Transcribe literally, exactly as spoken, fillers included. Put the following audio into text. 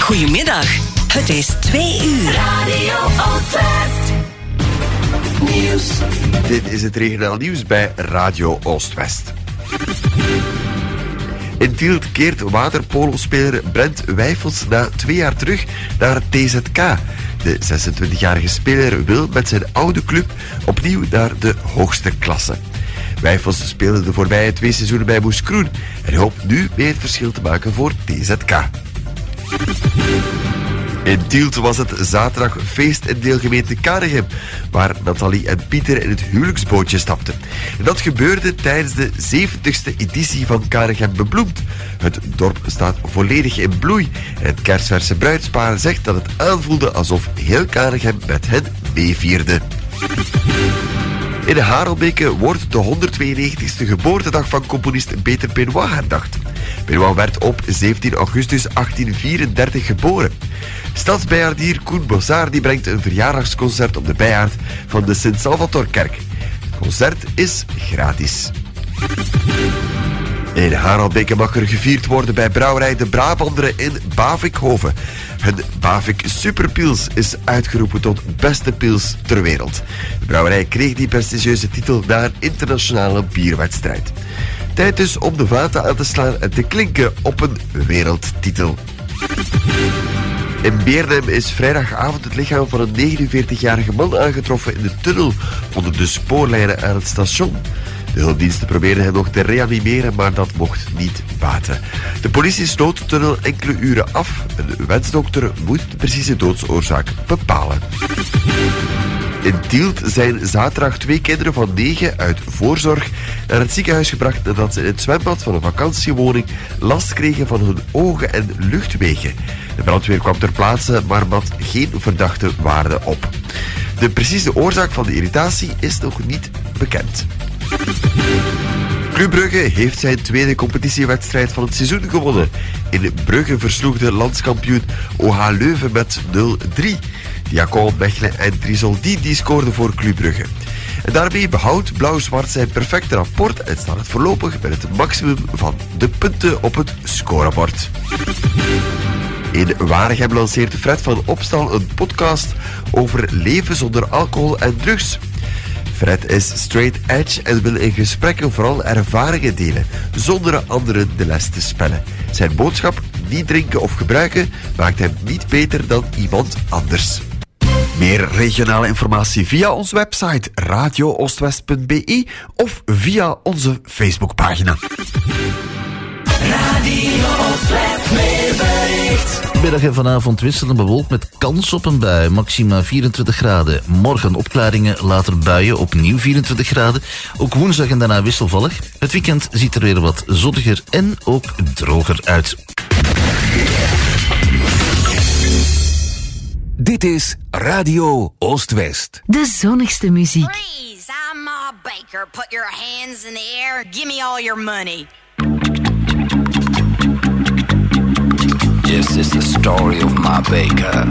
Goedemiddag, het is twee uur. Radio Oostwest. Nieuws. Dit is het regionaal nieuws bij Radio Oostwest. In Tielt keert waterpolospeler Brent Wijfels na twee jaar terug naar T Z K. De zesentwintigjarige speler wil met zijn oude club opnieuw naar de hoogste klasse. Wijfels speelde de voorbije twee seizoenen bij Moeskroen en hoopt nu mee het verschil te maken voor T Z K. In Tielt was het zaterdag feest in deelgemeente Karegem, waar Nathalie en Pieter in het huwelijksbootje stapten. En dat gebeurde tijdens de zeventigste editie van Karegem Bebloemd. Het dorp staat volledig in bloei en het kerstverse bruidspaar zegt dat het aanvoelde alsof heel Karegem met hen meevierde. In Harelbeke wordt de honderdtweeënnegentigste geboortedag van componist Peter Benoit herdacht. Benoit werd op zeventien augustus achttien vierendertig geboren. Stadsbijaardier Koen Bossaar die brengt een verjaardagsconcert op de bijaard van de Sint-Salvatorkerk. Het concert is gratis. In Harelbeke mag er gevierd worden bij brouwerij De Brabanderen in Bavikhoven. Hun Bavik Superpils is uitgeroepen tot beste pils ter wereld. De brouwerij kreeg die prestigieuze titel na een internationale bierwedstrijd. Tijd dus om de vaten aan te slaan en te klinken op een wereldtitel. In Beernem is vrijdagavond het lichaam van een negenenveertigjarige man aangetroffen in de tunnel onder de spoorlijnen aan het station. De hulpdiensten probeerden hem nog te reanimeren, maar dat mocht niet baten. De politie sloot de tunnel enkele uren af. Een wetsdokter moet de precieze doodsoorzaak bepalen. In Tielt zijn zaterdag twee kinderen van negen uit voorzorg naar het ziekenhuis gebracht nadat ze in het zwembad van een vakantiewoning last kregen van hun ogen en luchtwegen. De brandweer kwam ter plaatse, maar mat geen verdachte waarde op. De precieze oorzaak van de irritatie is nog niet bekend. Club Brugge heeft zijn tweede competitiewedstrijd van het seizoen gewonnen. In Brugge versloeg de landskampioen O H Leuven met nul drie. Diacon Mechelen en Drisoldi die scoorden voor Club Brugge. En daarmee behoudt Blauw-Zwart zijn perfecte rapport en staat het voorlopig met het maximum van de punten op het scorebord. In Waregem lanceert Fred van Opstal een podcast over leven zonder alcohol en drugs. Fred is straight edge en wil in gesprekken vooral ervaringen delen, zonder anderen de les te spellen. Zijn boodschap, niet drinken of gebruiken, maakt hem niet beter dan iemand anders. Meer regionale informatie via onze website radio oostwest punt b e of via onze Facebookpagina. Radio Oostwest weerbericht. Middag en vanavond wisselend bewolkt met kans op een bui. Maxima vierentwintig graden. Morgen opklaringen, later buien, opnieuw vierentwintig graden. Ook woensdag en daarna wisselvallig. Het weekend ziet er weer wat zonniger en ook droger uit. Dit is Radio Oostwest. De zonnigste muziek. Please, I'm Ma Baker. Put your hands in the air. Give me all your money. This is the story of Ma Baker.